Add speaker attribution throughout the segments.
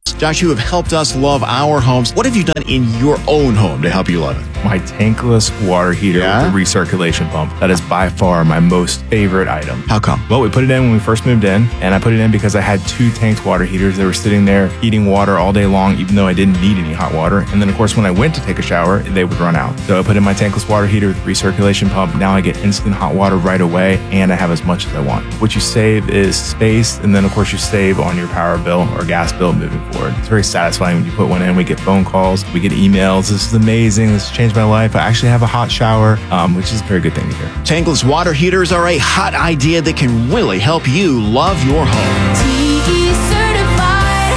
Speaker 1: Josh, you have helped us love our homes. What have you done in your own home to help you love it?
Speaker 2: My tankless water heater with the recirculation pump. That is by far my most favorite item.
Speaker 1: How come?
Speaker 2: Well, we put it in when we first moved in, and I put it in because I had 2 tanked water heaters that were sitting there heating water all day long, even though I didn't need any hot water. And then, of course, when I went to take a shower, they would run out. So I put in my tankless water heater with recirculation pump. Now I get instant hot water right away, and I have as much as I want. What you save is space, and then, of course, you save on your power bill or gas bill moving forward. It's very satisfying when you put one in. We get phone calls, we get emails. This is amazing. This has changed my life. I actually have a hot shower, which is a very good thing to hear.
Speaker 1: Tankless water heaters are a hot idea that can really help you love your home.
Speaker 3: TE certified,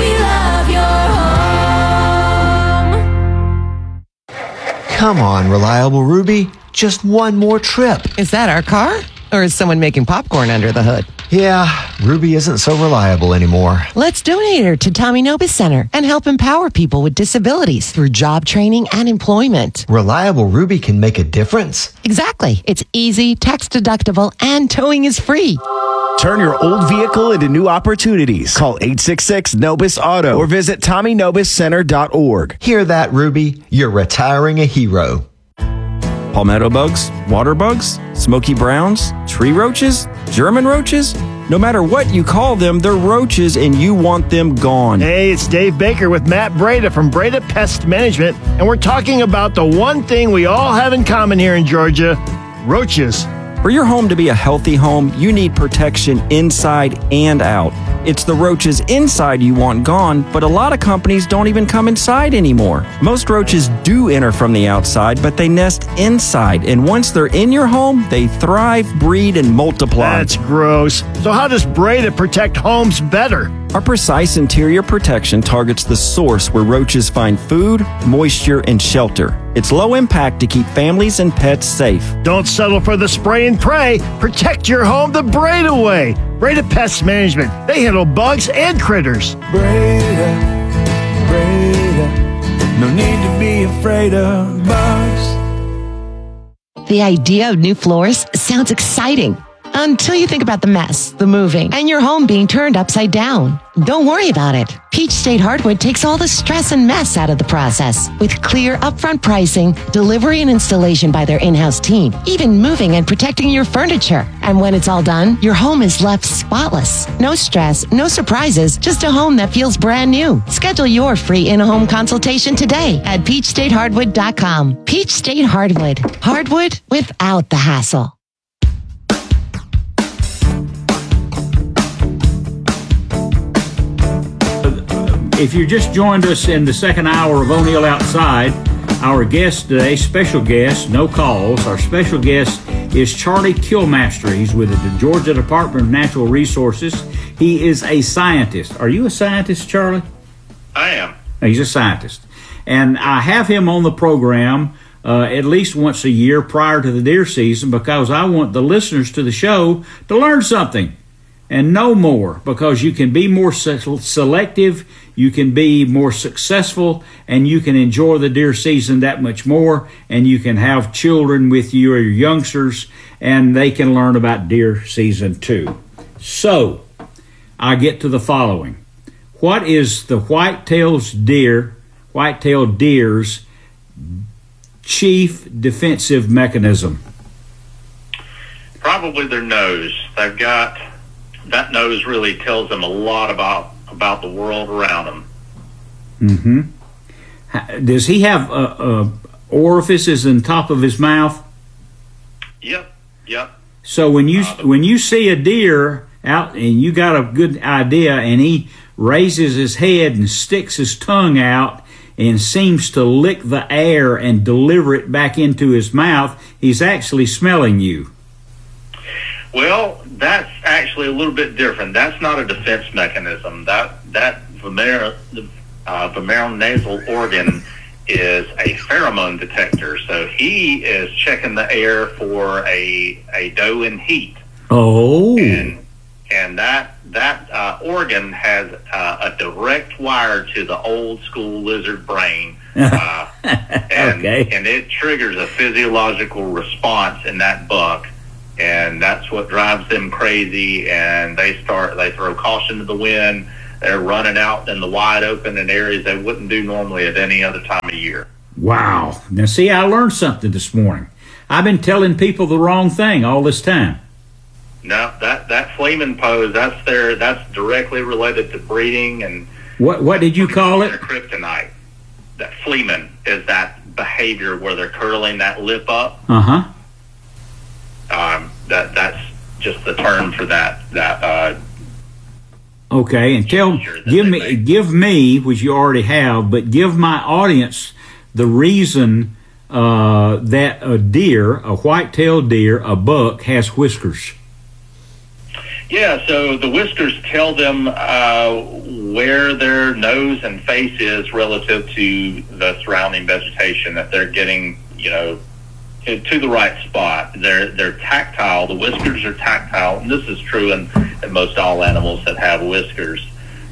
Speaker 3: we love your home.
Speaker 4: Come on, Reliable Ruby. Just one more trip.
Speaker 5: Is that our car? Or is someone making popcorn under the hood?
Speaker 4: Yeah, Ruby isn't so reliable anymore.
Speaker 5: Let's donate her to Tommy Nobis Center and help empower people with disabilities through job training and employment.
Speaker 4: Reliable Ruby can make a difference.
Speaker 5: Exactly. It's easy, tax deductible, and towing is free.
Speaker 6: Turn your old vehicle into new opportunities. Call 866-NOBIS-AUTO or visit TommyNobisCenter.org.
Speaker 4: Hear that, Ruby? You're retiring a hero.
Speaker 7: Palmetto bugs, water bugs, smoky browns, tree roaches, German roaches. No matter what you call them, they're roaches and you want them gone.
Speaker 8: Hey, it's Dave Baker with Matt Breda from Breda Pest Management, and we're talking about the one thing we all have in common here in Georgia, roaches.
Speaker 7: For your home to be a healthy home, you need protection inside and out. It's the roaches inside you want gone, but a lot of companies don't even come inside anymore. Most roaches do enter from the outside, but they nest inside, and once they're in your home, they thrive, breed, and multiply.
Speaker 8: That's gross. So how does Breda protect homes better?
Speaker 7: Our precise interior protection targets the source where roaches find food, moisture, and shelter. It's low impact to keep families and pets safe.
Speaker 8: Don't settle for the spray and pray. Protect your home the Breda way. Breda Pest Management. They handle bugs and critters.
Speaker 9: Breda, no need to be afraid of bugs.
Speaker 5: The idea of new floors sounds exciting until you think about the mess, the moving, and your home being turned upside down. Don't worry about it. Peach State Hardwood takes all the stress and mess out of the process with clear upfront pricing, delivery and installation by their in-house team, even moving and protecting your furniture. And when it's all done, your home is left spotless. No stress, no surprises, just a home that feels brand new. Schedule your free in-home consultation today at peachstatehardwood.com. Peach State Hardwood. Hardwood without the hassle.
Speaker 10: If you just joined us in the second hour of O'Neill Outside, our guest today, special guest, no calls, our special guest is Charlie Kilmaster. He's with the Georgia Department of Natural Resources. He is a scientist. Are you a scientist, Charlie?
Speaker 11: I am.
Speaker 10: He's a scientist. And I have him on the program at least once a year prior to the deer season because I want the listeners to the show to learn something and know more, because you can be more selective, you can be more successful, and you can enjoy the deer season that much more, and you can have children with you or your youngsters, and they can learn about deer season too. So, I get to the following. What is the white-tailed deer's chief defensive mechanism?
Speaker 11: Probably their nose. They've got... That nose really tells them a lot about the world around them.
Speaker 10: Mm-hmm. Does he have orifices in the top of his mouth?
Speaker 11: Yep.
Speaker 10: So when you see a deer out and you got a good idea and he raises his head and sticks his tongue out and seems to lick the air and deliver it back into his mouth, he's actually smelling you.
Speaker 11: Well, that's actually a little bit different. That's not a defense mechanism. That vomeronasal organ is a pheromone detector. So he is checking the air for a doe in heat.
Speaker 10: Oh.
Speaker 11: And that organ has a direct wire to the old school lizard brain.
Speaker 10: Okay.
Speaker 11: And it triggers a physiological response in that buck. And that's what drives them crazy, and they throw caution to the wind. They're running out in the wide open in areas they wouldn't do normally at any other time of year.
Speaker 10: Wow. Now, see, I learned something this morning. I've been telling people the wrong thing all this time.
Speaker 11: No, that Fleeman pose, that's directly related to breeding. And
Speaker 10: what did you call it?
Speaker 11: Kryptonite. That Fleeman is that behavior where they're curling that lip up.
Speaker 10: Uh-huh.
Speaker 11: That's just the term for that.
Speaker 10: Okay, and give me, which you already have, but give my audience the reason that a deer, a white-tailed deer, a buck, has whiskers.
Speaker 11: Yeah, so the whiskers tell them where their nose and face is relative to the surrounding vegetation, that they're getting, to the right spot. They're tactile. The whiskers are tactile, and this is true in most all animals that have whiskers.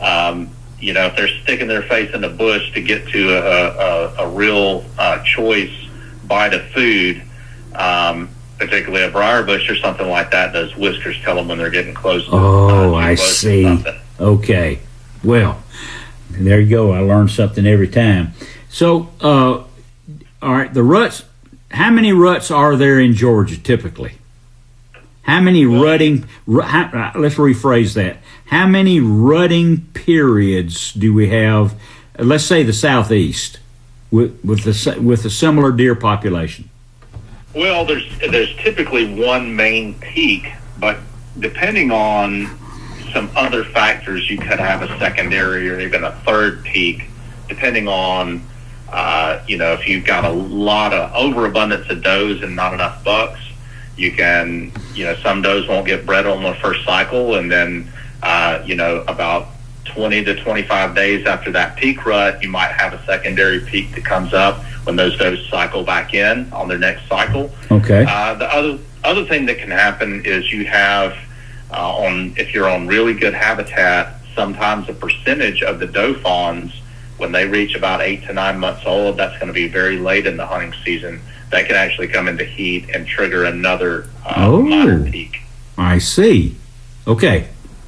Speaker 11: If they're sticking their face in a bush to get to a real choice bite of food, particularly a briar bush or something like that, those whiskers tell them when they're getting close to
Speaker 10: I see. Okay. Well, there you go. I learned something every time. So, all right, the ruts, how many ruts are there in Georgia typically? How many rutting, let's rephrase that. How many rutting periods do we have, let's say the southeast, with a similar deer population?
Speaker 11: Well, there's typically one main peak, but depending on some other factors, you could have a secondary or even a third peak, depending on, if you've got a lot of overabundance of does and not enough bucks. You can, some does won't get bred on the first cycle, and then, about 20 to 25 days after that peak rut, you might have a secondary peak that comes up when those does cycle back in on their next cycle.
Speaker 10: Okay.
Speaker 11: The other thing that can happen is you have, if you're on really good habitat, sometimes a percentage of the doe fawns, when they reach about 8 to 9 months old, that's going to be very late in the hunting season. That can actually come into heat and trigger another minor peak.
Speaker 10: I see. Okay.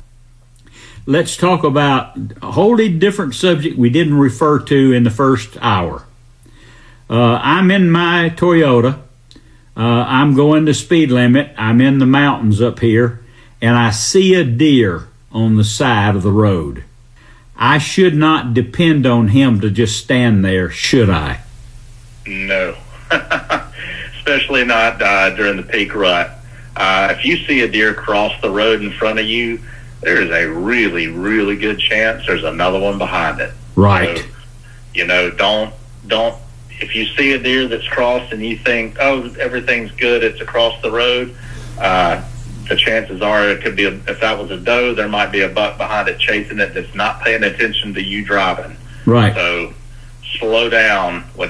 Speaker 10: Let's talk about a wholly different subject we didn't refer to in the first hour. I'm in my Toyota. I'm going the speed limit. I'm in the mountains up here, and I see a deer on the side of the road. I should not depend on him to just stand there, should I?
Speaker 11: No. Especially not during the peak rut. If you see a deer cross the road in front of you, there's a really, really good chance there's another one behind it.
Speaker 10: Right.
Speaker 11: So, don't. If you see a deer that's crossed and you think, oh, everything's good, it's across the road, the chances are it could be, if that was a doe, there might be a buck behind it chasing it that's not paying attention to you driving.
Speaker 10: Right.
Speaker 11: So slow down when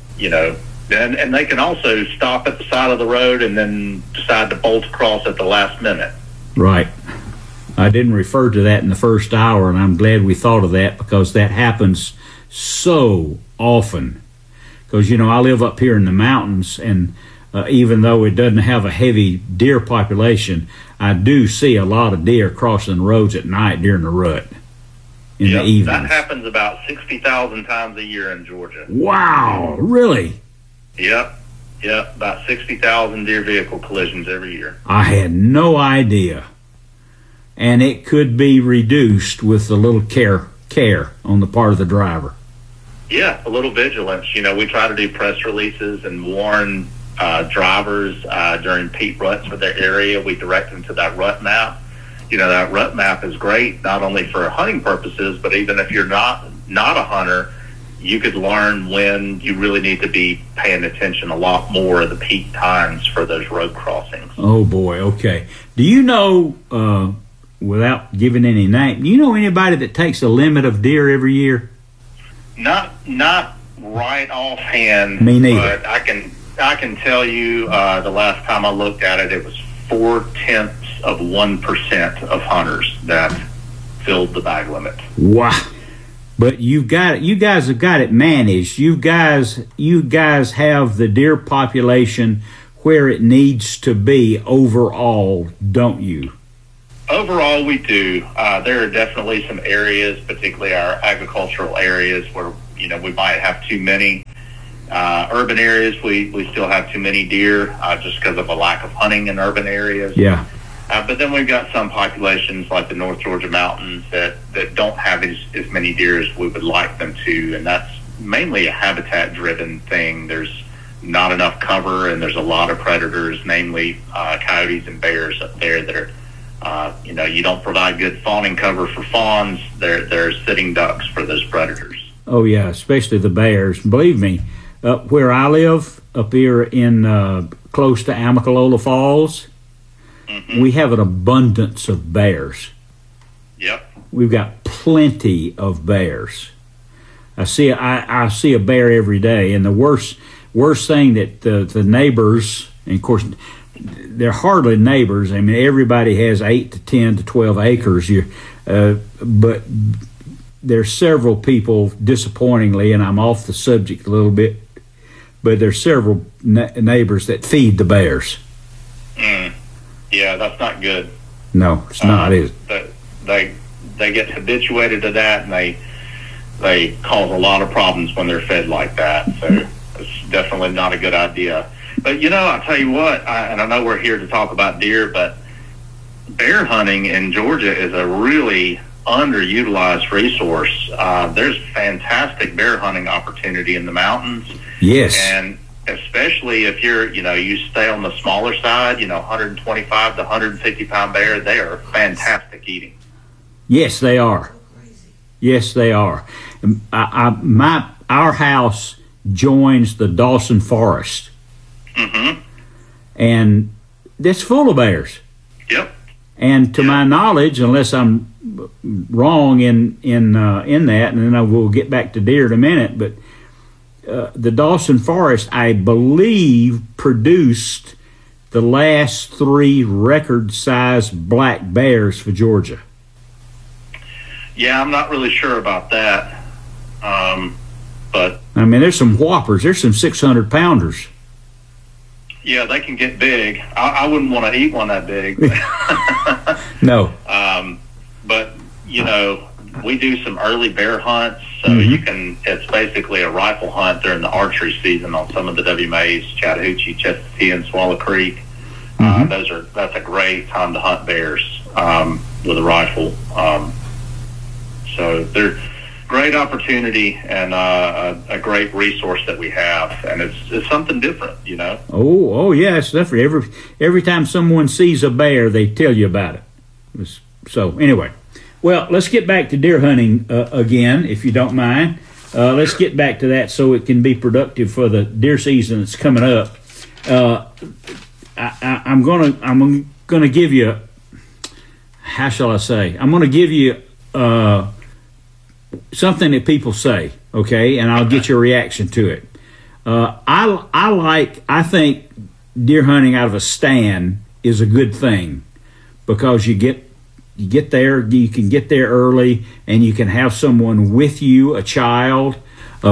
Speaker 11: and they can also stop at the side of the road and then decide to bolt across at the last minute.
Speaker 10: Right. I didn't refer to that in the first hour, and I'm glad we thought of that, because that happens so often. Because, I live up here in the mountains, and even though it doesn't have a heavy deer population, I do see a lot of deer crossing roads at night during the rut in the evenings.
Speaker 11: That happens about 60,000 times a year in Georgia.
Speaker 10: Wow, really?
Speaker 11: Yep, about 60,000 deer vehicle collisions every year.
Speaker 10: I had no idea. And it could be reduced with a little care on the part of the driver.
Speaker 11: Yeah, a little vigilance. We try to do press releases and warn drivers during peak ruts for their area. We direct them to that rut map. That rut map is great, not only for hunting purposes, but even if you're not a hunter, you could learn when you really need to be paying attention a lot more of the peak times for those road crossings.
Speaker 10: Oh, boy, okay. Do you know, without giving any name, do you know anybody that takes a limit of deer every year?
Speaker 11: Not right offhand.
Speaker 10: Me neither.
Speaker 11: But I can tell you the last time I looked at it, it was 0.4% of hunters that filled the bag limit.
Speaker 10: Wow. But you guys have got it managed. You guys have the deer population where it needs to be overall, don't you?
Speaker 11: Overall, we do. There are definitely some areas, particularly our agricultural areas, where we might have too many. Urban areas, we still have too many deer just because of a lack of hunting in urban areas.
Speaker 10: Yeah.
Speaker 11: But then we've got some populations like the North Georgia mountains that don't have as many deer as we would like them to, and that's mainly a habitat-driven thing. There's not enough cover, and there's a lot of predators, namely coyotes and bears up there that are, you don't provide good fawning cover for fawns. They're sitting ducks for those predators.
Speaker 10: Oh, yeah, especially the bears. Believe me, where I live, up here in close to Amicalola Falls, we have an abundance of bears.
Speaker 11: Yep.
Speaker 10: We've got plenty of bears. I see a bear every day, and the worst thing that the neighbors, and of course, they're hardly neighbors. I mean, everybody has 8 to 10 to 12 acres. But there's several people, disappointingly, and I'm off the subject a little bit, but there's several neighbors that feed the bears.
Speaker 11: Yeah, that's not good.
Speaker 10: No, it's not, is it?
Speaker 11: They get habituated to that, and they cause a lot of problems when they're fed like that. So it's definitely not a good idea. But I'll tell you what, and I know we're here to talk about deer, but bear hunting in Georgia is a really underutilized resource. There's fantastic bear hunting opportunity in the mountains.
Speaker 10: Yes.
Speaker 11: And especially if you stay on the smaller side, 125 to 150 pound bear, they are fantastic eating.
Speaker 10: Yes, they are. Yes, they are. Our house joins the Dawson Forest. Mm-hmm. And it's full of bears.
Speaker 11: Yep.
Speaker 10: And to my knowledge, unless I'm wrong in that, and then I will get back to deer in a minute, but the Dawson Forest, I believe, produced the last 3 record-sized black bears for Georgia.
Speaker 11: Yeah, I'm not really sure about that. But
Speaker 10: I mean, there's some whoppers. There's some 600-pounders.
Speaker 11: Yeah, they can get big. I wouldn't want to eat one that big.
Speaker 10: No.
Speaker 11: But, we do some early bear hunts, so it's basically a rifle hunt during the archery season on some of the WMAs, Chattahoochee, Chestatee, and Swallow Creek. That's a great time to hunt bears with a rifle. So they're great opportunity and a great resource that we have, and it's something different,
Speaker 10: Oh yeah, it's different. Every time someone sees a bear, they tell you about it. So anyway, well, let's get back to deer hunting again, if you don't mind. Let's get back to that so it can be productive for the deer season that's coming up. I'm gonna give you, how shall I say? I'm gonna give you something that people say, okay, and I'll get your reaction to it. I think deer hunting out of a stand is a good thing because you get there, you can get there early, and you can have someone with you, a child, a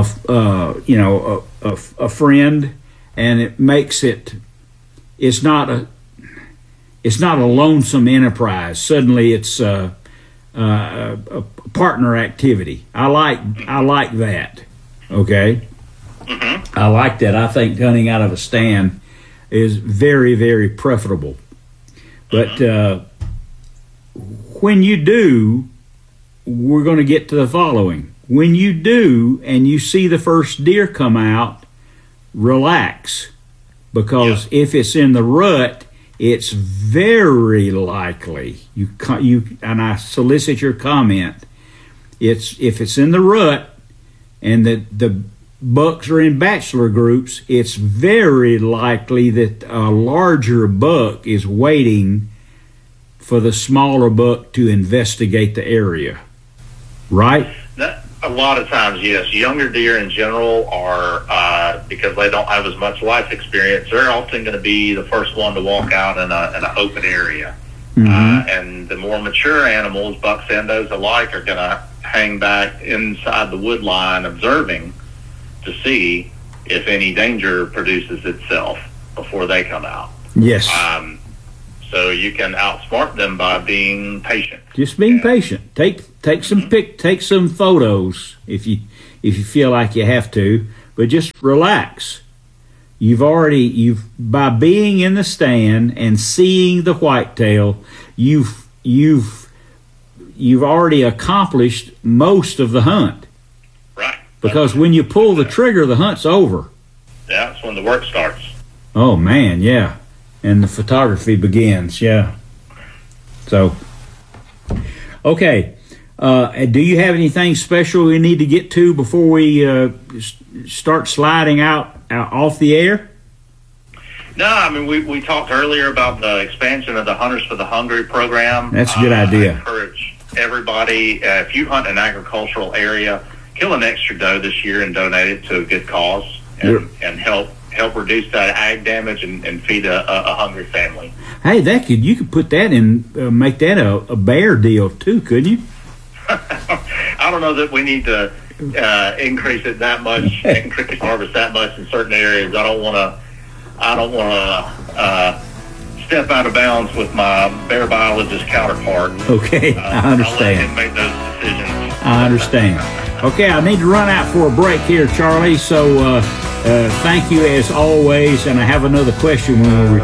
Speaker 10: friend, and it makes it's not a lonesome enterprise. Suddenly, it's a partner activity. I like that. Okay. Mm-hmm. I like that. I think hunting out of a stand is very, very preferable. But when you do, we're going to get to the following. When you do and you see the first deer come out, relax, because if it's in the rut, it's very likely you and I solicit your comment. If it's in the rut and the bucks are in bachelor groups, it's very likely that a larger buck is waiting for the smaller buck to investigate the area, right?
Speaker 11: A lot of times, yes. Younger deer in general are, because they don't have as much life experience, they're often going to be the first one to walk out in an open area. Mm-hmm. And the more mature animals, bucks and does alike, are going to hang back inside the wood line observing to see if any danger produces itself before they come out.
Speaker 10: Yes.
Speaker 11: So So you can outsmart them by being patient.
Speaker 10: Just being patient. Take some photos if you feel like you have to, but just relax. By being in the stand and seeing the whitetail, you've already accomplished most of the hunt.
Speaker 11: Right.
Speaker 10: Because when you pull the trigger, the hunt's over.
Speaker 11: Yeah, that's when the work starts.
Speaker 10: Oh man, yeah. And the photography begins, yeah. So, okay. Do you have anything special we need to get to before we start sliding out off the air?
Speaker 11: No, I mean, we talked earlier about the expansion of the Hunters for the Hungry program.
Speaker 10: That's a good idea.
Speaker 11: I encourage everybody, if you hunt an agricultural area, kill an extra doe this year and donate it to a good cause and help reduce that ag damage and feed a hungry family.
Speaker 10: Hey, you could put that in, make that a bear deal too, couldn't you?
Speaker 11: I don't know that we need to increase it that much, increase harvest that much in certain areas. I don't want to step out of bounds with my bear biologist counterpart.
Speaker 10: Okay, I understand.
Speaker 11: I'll let him make those decisions.
Speaker 10: I understand. Okay, I need to run out for a break here, Charlie. So thank you as always, and I have another question when we